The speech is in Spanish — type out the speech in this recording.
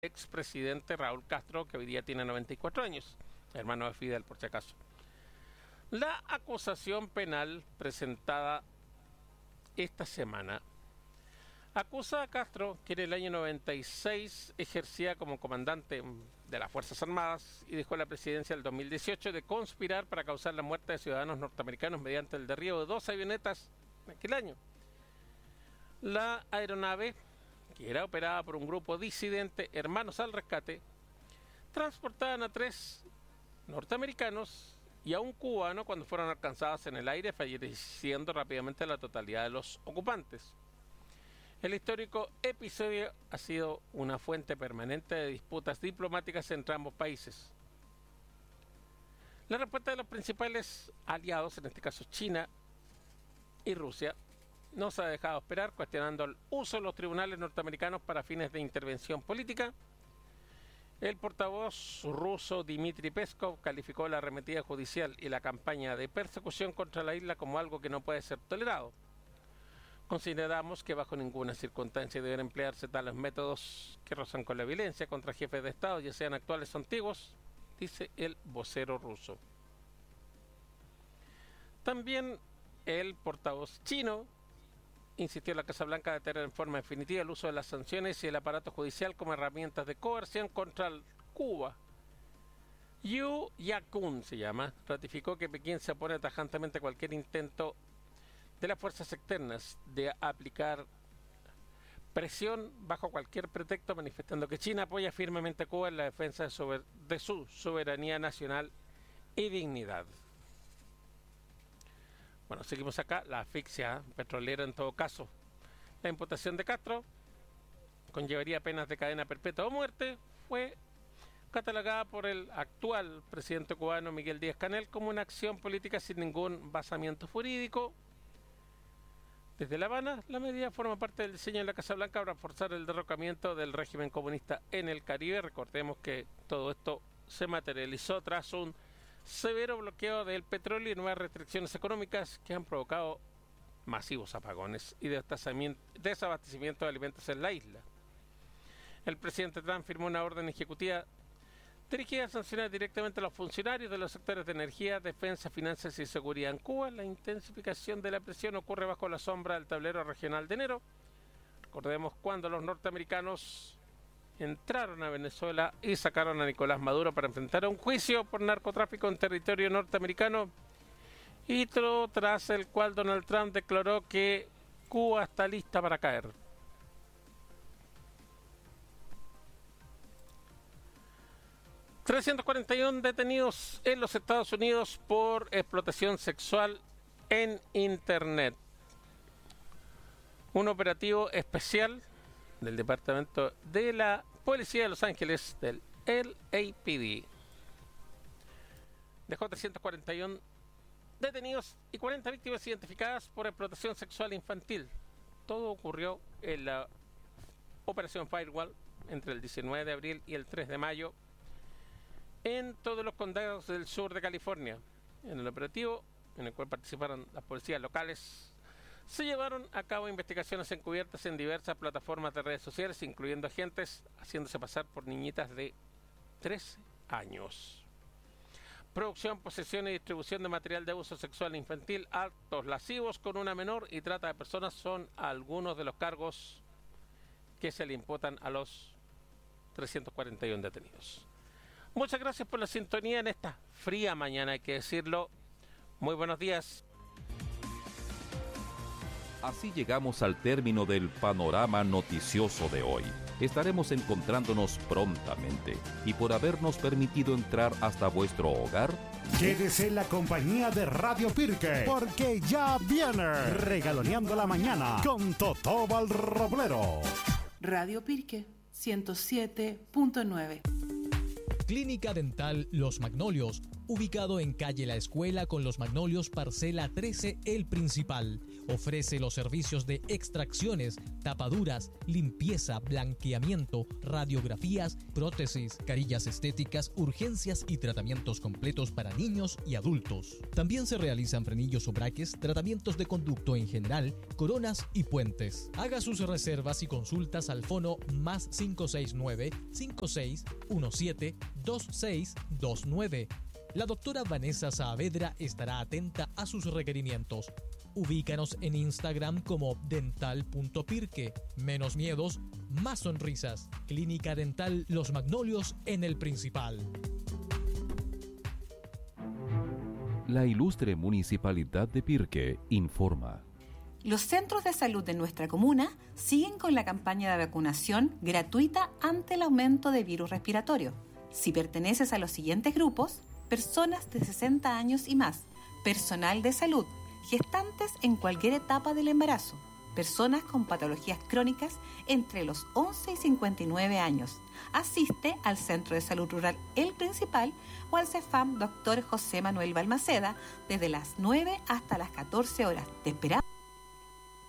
expresidente Raúl Castro, que hoy día tiene 94 años, hermano de Fidel, por si acaso. La acusación penal presentada esta semana acusa a Castro, que en el año 96 ejercía como comandante de las Fuerzas Armadas y dejó la presidencia en el 2018, de conspirar para causar la muerte de ciudadanos norteamericanos mediante el derribo de 2 avionetas en aquel año. La aeronave, que era operada por un grupo disidente, Hermanos al Rescate, transportaban a 3 norteamericanos y a un cubano cuando fueron alcanzados en el aire, falleciendo rápidamente la totalidad de los ocupantes. El histórico episodio ha sido una fuente permanente de disputas diplomáticas entre ambos países. La respuesta de los principales aliados, en este caso China y Rusia, no se ha dejado esperar, cuestionando el uso de los tribunales norteamericanos para fines de intervención política. El portavoz ruso Dmitry Peskov calificó la arremetida judicial y la campaña de persecución contra la isla como algo que no puede ser tolerado. Consideramos que bajo ninguna circunstancia deben emplearse tales métodos que rozan con la violencia contra jefes de Estado, ya sean actuales o antiguos, dice el vocero ruso. También el portavoz chino insistió en la Casa Blanca de tener en forma definitiva el uso de las sanciones y el aparato judicial como herramientas de coerción contra Cuba. Yu Yakun se llama, ratificó que Pekín se opone tajantemente a cualquier intento de las fuerzas externas de aplicar presión bajo cualquier pretexto, manifestando que China apoya firmemente a Cuba en la defensa de su soberanía nacional y dignidad. Bueno, seguimos acá, la asfixia petrolera en todo caso. La imputación de Castro conllevaría penas de cadena perpetua o muerte. Fue catalogada por el actual presidente cubano Miguel Díaz-Canel como una acción política sin ningún basamiento jurídico. Desde La Habana, la medida forma parte del diseño de la Casa Blanca para forzar el derrocamiento del régimen comunista en el Caribe. Recordemos que todo esto se materializó tras un severo bloqueo del petróleo y nuevas restricciones económicas que han provocado masivos apagones y desabastecimiento de alimentos en la isla. El presidente Trump firmó una orden ejecutiva dirigida a sancionar directamente a los funcionarios de los sectores de energía, defensa, finanzas y seguridad en Cuba. La intensificación de la presión ocurre bajo la sombra del tablero regional de enero. Recordemos cuando los norteamericanos entraron a Venezuela y sacaron a Nicolás Maduro para enfrentar a un juicio por narcotráfico en territorio norteamericano, y tras el cual Donald Trump declaró que Cuba está lista para caer. ...341 detenidos en los Estados Unidos por explotación sexual en Internet. Un operativo especial del Departamento de la Policía de Los Ángeles, del LAPD, dejó 341 detenidos y 40 víctimas identificadas por explotación sexual infantil. Todo ocurrió en la Operación Firewall entre el 19 de abril y el 3 de mayo en todos los condados del sur de California. En el operativo, en el cual participaron las policías locales, se llevaron a cabo investigaciones encubiertas en diversas plataformas de redes sociales, incluyendo agentes haciéndose pasar por niñitas de 13 años. Producción, posesión y distribución de material de uso sexual infantil, actos lascivos con una menor y trata de personas son algunos de los cargos que se le imputan a los 341 detenidos. Muchas gracias por la sintonía en esta fría mañana, hay que decirlo. Muy buenos días. Así llegamos al término del panorama noticioso de hoy. Estaremos encontrándonos prontamente, y por habernos permitido entrar hasta vuestro hogar, quédese en la compañía de Radio Pirque, porque ya viene Regaloneando la Mañana con Totóbal Roblero. Radio Pirque 107.9. Clínica Dental Los Magnolios, ubicado en calle La Escuela con Los Magnolios, parcela 13, El Principal. Ofrece los servicios de extracciones, tapaduras, limpieza, blanqueamiento, radiografías, prótesis, carillas estéticas, urgencias y tratamientos completos para niños y adultos. También se realizan frenillos o braques, tratamientos de conducto en general, coronas y puentes. Haga sus reservas y consultas al fono más 569-5617-2629. La doctora Vanessa Saavedra estará atenta a sus requerimientos. Ubícanos en Instagram como dental.pirque. Menos miedos, más sonrisas. Clínica Dental Los Magnolios en El Principal. La ilustre Municipalidad de Pirque informa. Los centros de salud de nuestra comuna siguen con la campaña de vacunación gratuita ante el aumento de virus respiratorio. Si perteneces a los siguientes grupos: personas de 60 años y más, personal de salud, gestantes en cualquier etapa del embarazo, personas con patologías crónicas entre los 11 y 59 años. Asiste al Centro de Salud Rural El Principal o al CEFAM Dr. José Manuel Balmaceda desde las 9 hasta las 14 horas. Te esperamos.